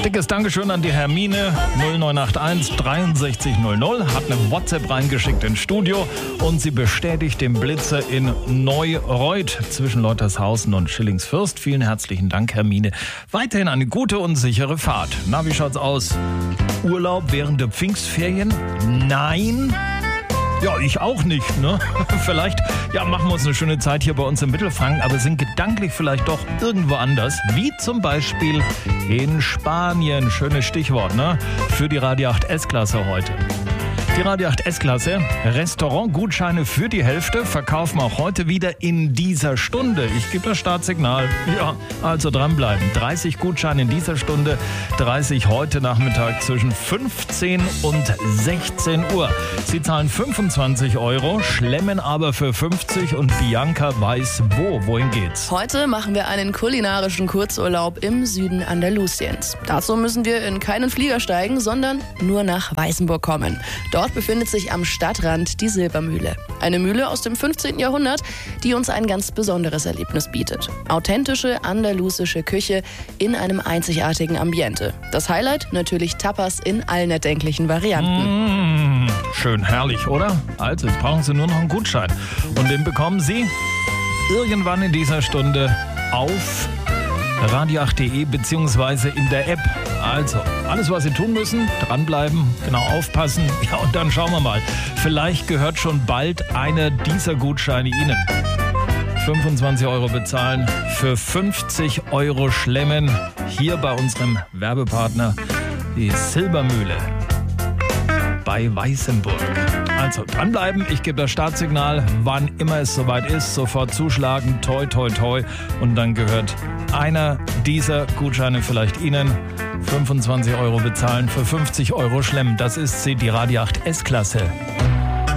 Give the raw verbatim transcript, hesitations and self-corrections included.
Dickes Dankeschön an die Hermine null neun acht eins dreiundsechzig null null, hat eine WhatsApp reingeschickt ins Studio und sie bestätigt den Blitzer in Neureuth zwischen Leutershausen und Schillingsfürst. Vielen herzlichen Dank, Hermine. Weiterhin eine gute und sichere Fahrt. Na, wie schaut's aus? Urlaub während der Pfingstferien? Nein. Ja, ich auch nicht, ne? Vielleicht, ja, machen wir uns eine schöne Zeit hier bei uns im Mittelfranken, aber sind gedanklich vielleicht doch irgendwo anders, wie zum Beispiel in Spanien. Schönes Stichwort, ne? Für die Radio acht S-Klasse heute. Die Radio acht S-Klasse, Restaurantgutscheine für die Hälfte, verkaufen auch heute wieder in dieser Stunde. Ich gebe das Startsignal. Ja, also dranbleiben. dreißig Gutscheine in dieser Stunde, dreißig heute Nachmittag zwischen fünfzehn und sechzehn Uhr. Sie zahlen fünfundzwanzig Euro, schlemmen aber für fünfzig und Bianca weiß wo. Wohin geht's? Heute machen wir einen kulinarischen Kurzurlaub im Süden Andalusiens. Dazu müssen wir in keinen Flieger steigen, sondern nur nach Weißenburg kommen. Dort befindet sich am Stadtrand die Silbermühle. Eine Mühle aus dem fünfzehnten Jahrhundert, die uns ein ganz besonderes Erlebnis bietet. Authentische andalusische Küche in einem einzigartigen Ambiente. Das Highlight natürlich Tapas in allen erdenklichen Varianten. Mmh, schön herrlich, oder? Also, jetzt brauchen Sie nur noch einen Gutschein. Und den bekommen Sie irgendwann in dieser Stunde auf radio acht punkt de beziehungsweise in der App. Also, alles, was Sie tun müssen, dranbleiben, genau aufpassen. Ja, und dann schauen wir mal. Vielleicht gehört schon bald einer dieser Gutscheine Ihnen. fünfundzwanzig Euro bezahlen, für fünfzig Euro schlemmen. Hier bei unserem Werbepartner, die Silbermühle bei Weißenburg. Also dranbleiben, ich gebe das Startsignal, wann immer es soweit ist, sofort zuschlagen, toi toi toi, und dann gehört einer dieser Gutscheine vielleicht Ihnen. fünfundzwanzig Euro bezahlen, für fünfzig Euro schlemmen. Das ist sie, die Radio acht S-Klasse.